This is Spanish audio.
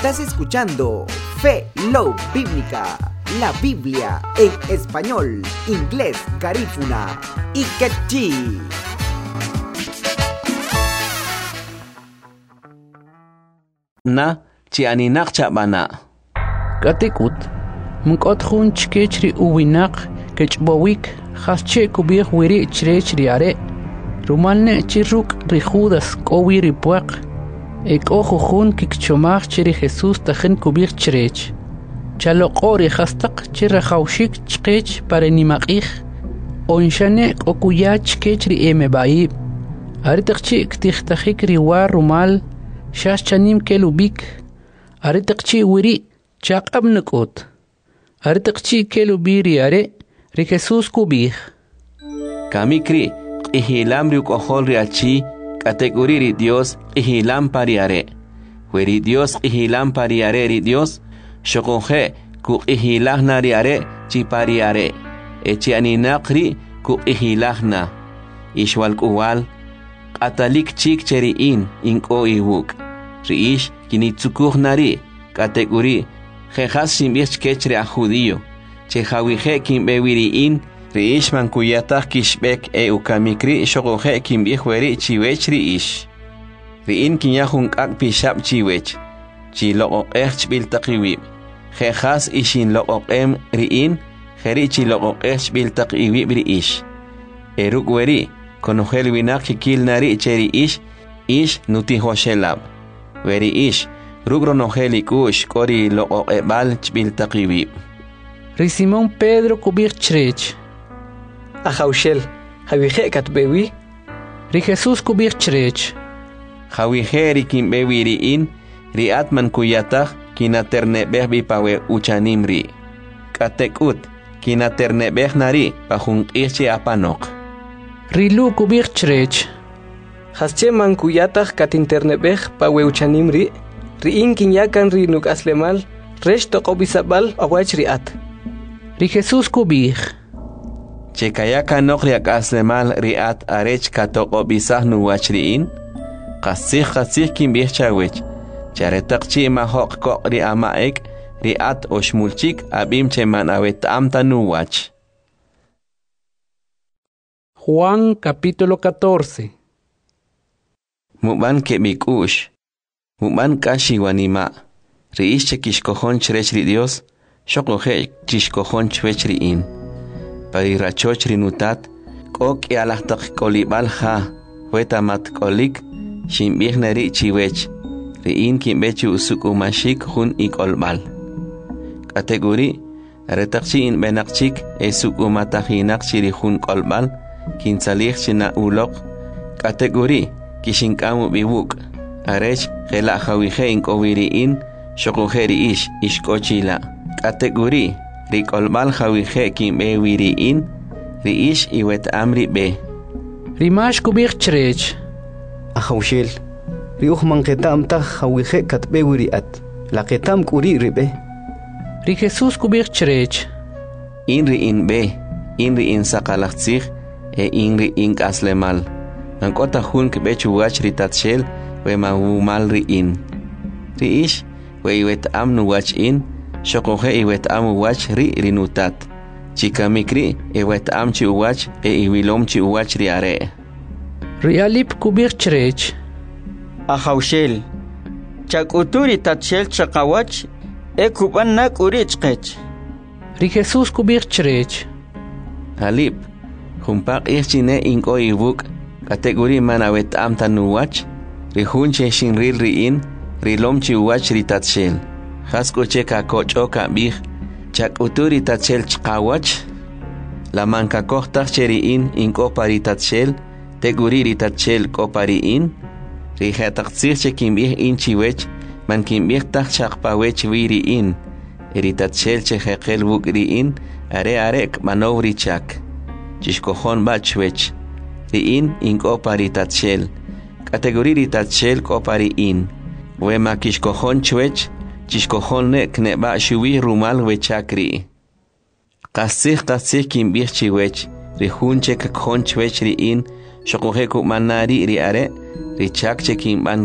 Estás escuchando Fe Love Bíblica, la Biblia en español, inglés, garífuna y quechí. Na chi aninak chabana. Katikut, mkotjun chkechri uwinak kechbowik hasche kubir wiri chri are. Rumalne chiruk rijudas kowiri puak. Ek ojujun kikchomach chiri Jesús tajen kubir chrech. Chalokori hastak chirajaushik chkech para nimakich. Onshane okuya chkechri emebaib. Aritakchi ktihtajik riwa rumal. Shash chanim kelubik. Aritakchi wiri chakab nukot. Aritakchi kelubiri are. Ri Jesús kubir. Kamikri ihilam riuk ohol riachi kategori ri Dios ihilam pariare. Weri Dios ihilam pariare ri Dios. Shokonje ku ihilahna riare chi pariare. Echi aninakri ku ihilahna. Ishwal kuwal. Atalik chik cheri inko iwuk. Riish kinitsukuh nari kategori jejas simbich kechre a judío. Che jawije kimbewiri riish man kuyatah kishbek ukamikri shogoje kimbihweri chiwech riish. Riin kinyahun ak pishab chiwech. Chi loqoqech biltaqiwi. Jejas ishin loqoqem riin jeri chi loqoqech biltaqiwi riish. Erukweri konojel winak kikil nari cheri ish nutihoshelab. Weri ish rugro nojeli kush kori loqoqebal chbiltaqiwi. Ri Simón Pedro kubir chrech. Ajaushel, Javije katbewi. Ri Jesús kubir chrech. Javije ri kimbewi riin riatman kuyatah kinaternebeh bipawe uchanimri. Katekut kinaternebeh nari pahun irchi apanok. Rilu kubir chrech. Hasche man kuyatah katinternebeh pawe uchanimri. Riin kinyakan ri nuk aslemal. Resh toqobisabal awach riat. Ri Jesús kubir. Chekayaka nokriak aslemal riat arech katokobisah nuwach riin. Qasih kimbih chawech. Charetakchi mahok kok ri amaek riat oshmulchik abim cheman awet amta nuwach. Juan capítulo 14. Muban kebikush. Muban kashi wanima. Riish chekishkojon chrech ri Dios. Shokoje chishkojon chwech riin. Parirachoch rinutat. Kok yalahtak kolibal ha. Wetamat kolik. Shimbih nari chiwech. Riin kimbechi usuk umashik hun ikolbal. Kategori. Aretakchi in benakchik esuk umatahinak chiri hun kolbal. Kinsalih china ulok. Kategori. Kishinkamu biwuk. Arech gela jawije inkowiriin. Shokojeri ishkochila. Kategori. Rikolbal jawije kimbewiriin. Riish iwet amri be. Rimash kubir chrech. Ajaushel. Riuh manketam ta jawije katbewiriat. La ketam kuri ribe. Ri Jesús kubir chrech. Inri in be. Inri in sakalachtzig. Inri in aslemal. Nankota hun kebechu wach ritatshel. We mawumal riin. Riish. We iwet am nuwach in. Shokoje iwet am uwach rinutat. Chikamikri iwet am chi uwach iwilom chi uwach riare. Rialip kubir chrech. Ajaushel. Chakuturi tatshel chakawach. Kuban nak urichkech. Ri Jesús kubir chrech. Halip. Humpak irchine inko iwuk. Kategori manawet am tanuwach. Rihunche shinril riin. Rilom chi uwach ritatshel. Hasko cheka kochoka bih. Chak uturi tatshel chkawach. La manka kohtach cheriin inko paritatshel. Teguri ritatshel kopariin. Rihetaktsir chekimbih in chiwech. Man kimbih tak chakpawech viriin. Ritatshel chehekel bukriin. Arek manovri chak. Chishkojon bachwech. Riin inko paritatshel. Kategori ritatshel kopariin. Wema kishkojon chwech. Chishkojon nek neba shuwi rumal wechakri. Qasih kimbih chiwech. Rihunche kakjon chwech riin. Shokoje manari riare. Richak chekin ban